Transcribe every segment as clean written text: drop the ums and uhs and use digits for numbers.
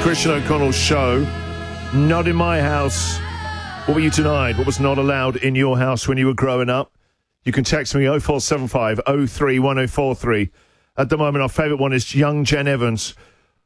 Christian O'Connell's show. Not in my house. What were you denied? What was not allowed in your house when you were growing up? You can text me 0475 03 1043. At the moment, our favourite one is young Jen Evans.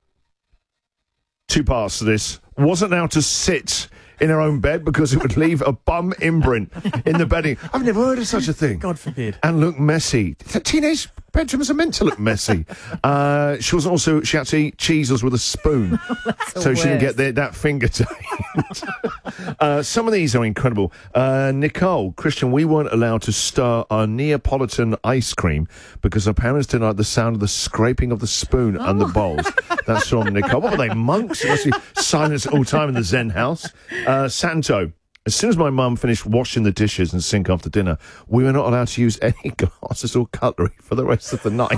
Two parts to this. Wasn't allowed to sit in her own bed because it would leave a bum imprint in the bedding. I've never heard of such a thing. God forbid. And look messy. Teenage bedrooms are meant to look messy. She had to eat cheeses with a spoon. So she didn't get that finger taste. Some of these are incredible. Nicole, Christian, we weren't allowed to stir our Neapolitan ice cream because our parents didn't like the sound of the scraping of the spoon and the bowls. That's from Nicole. What were they, monks? It must be silence all the time in the Zen house. Santo, as soon as my mum finished washing the dishes and sink after dinner, we were not allowed to use any glasses or cutlery for the rest of the night.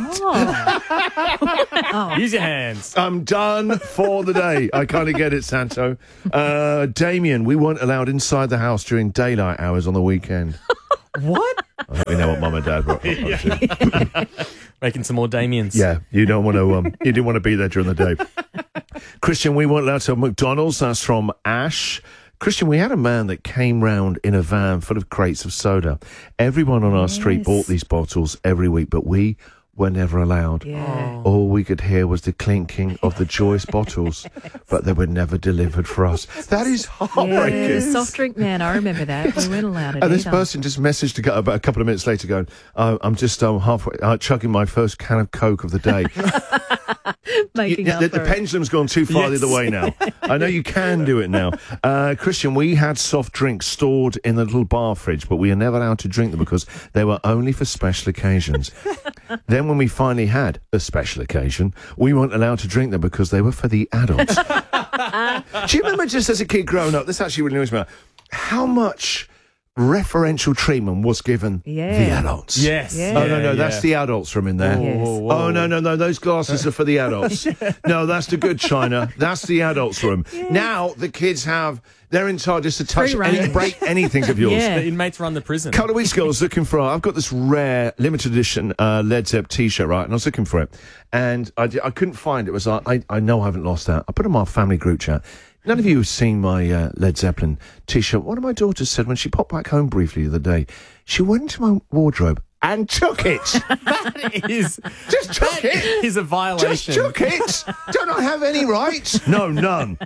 Use your hands. I'm done for the day. I kind of get it, Santo. Damien, we weren't allowed inside the house during daylight hours on the weekend. What? I think we know what Mum and Dad were up to. Making some more Damiens. Yeah, you don't want to. You didn't want to be there during the day. Christian, we weren't allowed to have McDonald's. That's from Ash. Christian, we had a man that came round in a van full of crates of soda. Everyone on our street bought these bottles every week, but we were never allowed. Yeah. All we could hear was the clinking of the Joyce bottles, but they were never delivered for us. That is heartbreaking. Yeah, soft drink man, I remember that. We weren't allowed it And this either. person just messaged about a couple of minutes later going, I'm just halfway chugging my first can of Coke of the day. Making up the for it. pendulum's gone too far the other way now. I know you can do it now. Christian, we had soft drinks stored in the little bar fridge, but we were never allowed to drink them because they were only for special occasions. Then when we finally had a special occasion, we weren't allowed to drink them because they were for the adults. Do you remember just as a kid growing up, this actually really annoys me, how much referential treatment was given the adults? Yes. Yeah. Oh, no, that's the adults from in there. Yes. Oh, no, those glasses are for the adults. No, that's the good china. That's the adults room. Now the kids they're in charge just to touch Free rein. break anything of yours. Yeah. The inmates run the prison. A couple of weeks ago, I was looking for. I've got this rare limited edition Led Zepp T-shirt, right? And I was looking for it, and I couldn't find it. It was like, I know I haven't lost that. I put it in my family group chat. None of you have seen my Led Zeppelin T-shirt. One of my daughters said when she popped back home briefly the other day, she went into my wardrobe and took it. That is Just took it. a violation. Just took it. Don't I have any rights? No, none.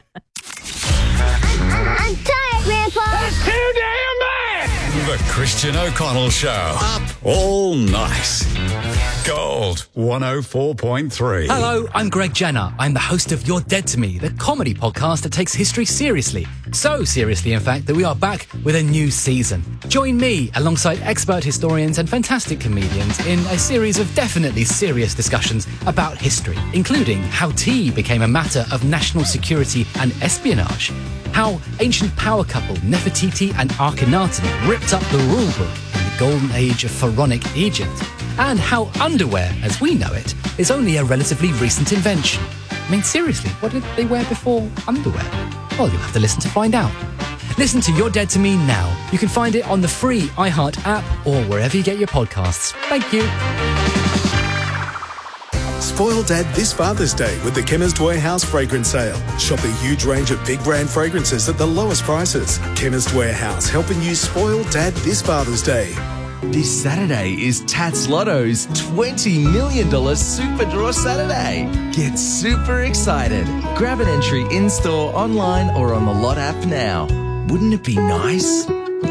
I'm tired, Grandpa. Too damn bad! The Christian O'Connell Show. Up all night. Gold 104.3. Hello, I'm Greg Jenner. I'm the host of You're Dead to Me, the comedy podcast that takes history seriously. So seriously, in fact, that we are back with a new season. Join me alongside expert historians and fantastic comedians in a series of definitely serious discussions about history, including how tea became a matter of national security and espionage, how ancient power couple Nefertiti and Akhenaten ripped up the rulebook in the golden age of pharaonic Egypt, and how underwear, as we know it, is only a relatively recent invention. I mean, seriously, what did they wear before underwear? Well, you'll have to listen to find out. Listen to You're Dead to Me now. You can find it on the free iHeart app or wherever you get your podcasts. Thank you. Spoil Dad this Father's Day with the Chemist Warehouse fragrance sale. Shop a huge range of big brand fragrances at the lowest prices. Chemist Warehouse, helping you spoil Dad this Father's Day. This Saturday is Tats Lotto's $20 million Super Draw Saturday. Get super excited. Grab an entry in-store, online or on the Lot app now. Wouldn't it be nice?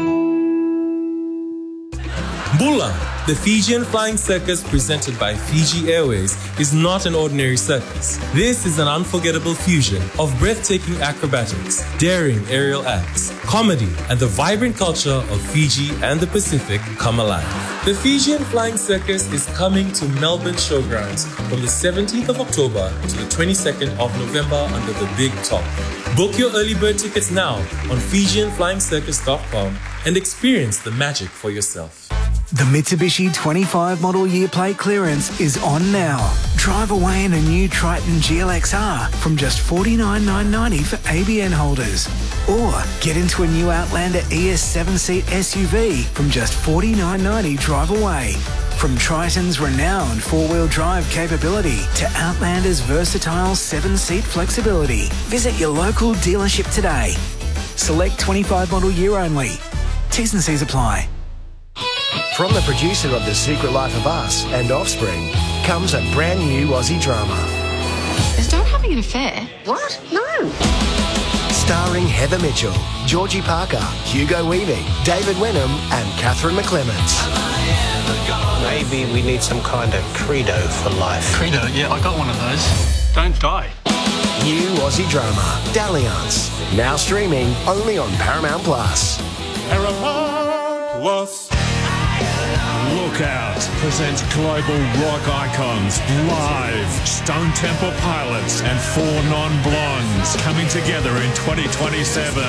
Bula, the Fijian Flying Circus presented by Fiji Airways, is not an ordinary circus. This is an unforgettable fusion of breathtaking acrobatics, daring aerial acts, comedy, and the vibrant culture of Fiji and the Pacific come alive. The Fijian Flying Circus is coming to Melbourne Showgrounds from the 17th of October to the 22nd of November under the Big Top. Book your early bird tickets now on FijianFlyingCircus.com and experience the magic for yourself. The Mitsubishi 25 model year plate clearance is on now. Drive away in a new Triton GLXR from just $49,990 for ABN holders. Or get into a new Outlander ES 7-seat SUV from just $49,990 drive away. From Triton's renowned four-wheel drive capability to Outlander's versatile 7-seat flexibility, visit your local dealership today. Select 25 model year only. T's and C's apply. From the producer of The Secret Life of Us and Offspring comes a brand new Aussie drama. Is Dad having an affair? What? No. Starring Heather Mitchell, Georgie Parker, Hugo Weaving, David Wenham and Catherine McClements. Maybe we need some kind of credo for life. Credo? Yeah, I got one of those. Don't die. New Aussie drama, Dalliance. Now streaming only on Paramount Plus. Paramount Plus. Look Out presents global rock icons live. Stone Temple Pilots and Four Non-Blondes coming together in 2027.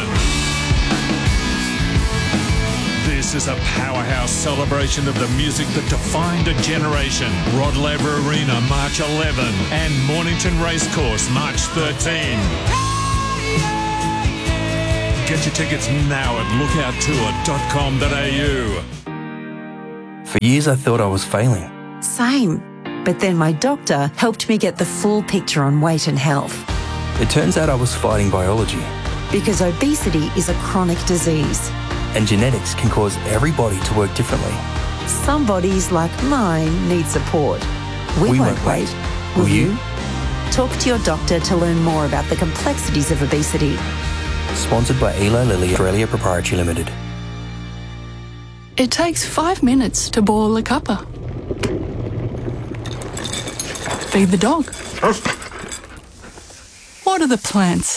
This is a powerhouse celebration of the music that defined a generation. Rod Laver Arena, March 11 and Mornington Racecourse, March 13. Get your tickets now at lookouttour.com.au. For years I thought I was failing. Same. But then my doctor helped me get the full picture on weight and health. It turns out I was fighting biology. Because obesity is a chronic disease. And genetics can cause every body to work differently. Some bodies, like mine, need support. We won't wait. Will you? Talk to your doctor to learn more about the complexities of obesity. Sponsored by Eli Lilly Australia Proprietary Limited. It takes 5 minutes to boil a cuppa. Feed the dog. Water the plants.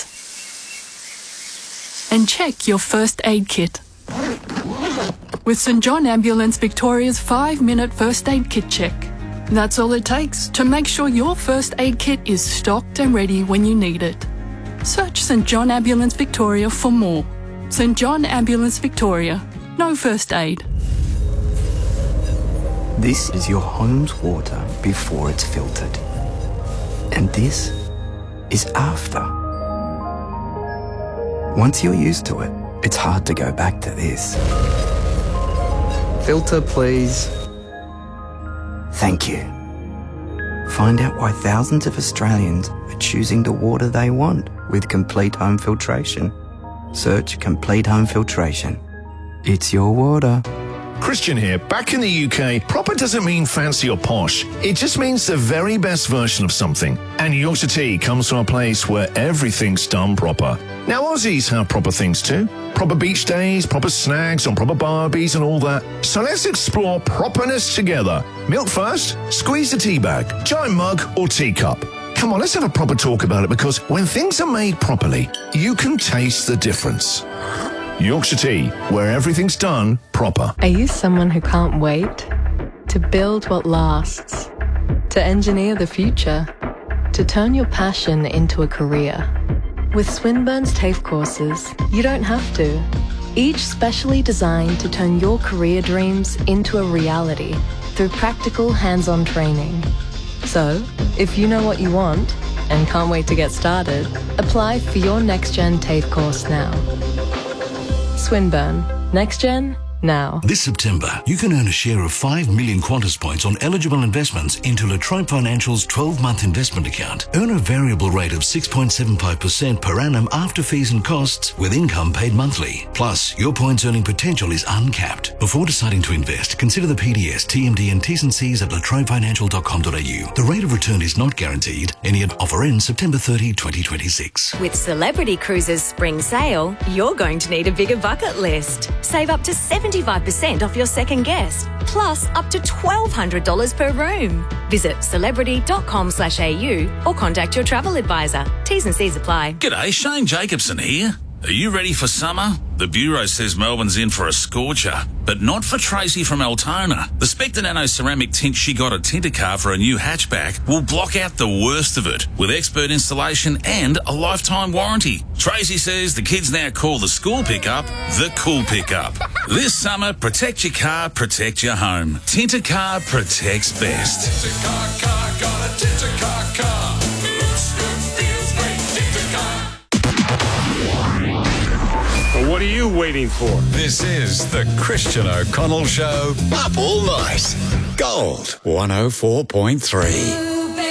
And check your first aid kit. With St John Ambulance Victoria's 5-minute first aid kit check. That's all it takes to make sure your first aid kit is stocked and ready when you need it. Search St John Ambulance Victoria for more. St John Ambulance Victoria. No first aid. This is your home's water before it's filtered. And this is after. Once you're used to it, it's hard to go back to this. Filter, please. Thank you. Find out why thousands of Australians are choosing the water they want with Complete Home Filtration. Search Complete Home Filtration. It's your water. Christian here. Back in the UK, proper doesn't mean fancy or posh. It just means the very best version of something. And Yorkshire Tea comes from a place where everything's done proper. Now, Aussies have proper things too. Proper beach days, proper snags on proper barbies and all that. So let's explore properness together. Milk first, squeeze the tea bag, giant mug or teacup. Come on, let's have a proper talk about it, because when things are made properly, you can taste the difference. Yorkshire Tea, where everything's done proper. Are you someone who can't wait? To build what lasts? To engineer the future? To turn your passion into a career? With Swinburne's TAFE courses, you don't have to. Each specially designed to turn your career dreams into a reality through practical hands-on training. So, if you know what you want and can't wait to get started, apply for your next-gen TAFE course now. Swinburne. Next Gen, now. This September, you can earn a share of 5 million Qantas points on eligible investments into La Trobe Financial's 12-month investment account. Earn a variable rate of 6.75% per annum after fees and costs, with income paid monthly. Plus, your points earning potential is uncapped. Before deciding to invest, consider the PDS, TMD and T's and C's at latrobefinancial.com.au. The rate of return is not guaranteed. Any offer ends September 30, 2026. With Celebrity Cruises Spring Sale, you're going to need a bigger bucket list. Save up to 75% off your second guest, plus up to $1,200 per room. Visit celebrity.com.au or contact your travel advisor. T's and C's apply. G'day, Shane Jacobson here. Are you ready for summer? The Bureau says Melbourne's in for a scorcher, but not for Tracy from Altona. The Spectre Nano ceramic tint she got at Tintercar for a new hatchback will block out the worst of it with expert installation and a lifetime warranty. Tracy says the kids now call the school pickup the cool pickup. This summer, protect your car, protect your home. Tintercar protects best. Tintercar car, got a Tintercar car. Looks good, feels great, Tintercar. What are you waiting waiting for? This is the Christian O'Connell Show. Up all night. Gold 104.3.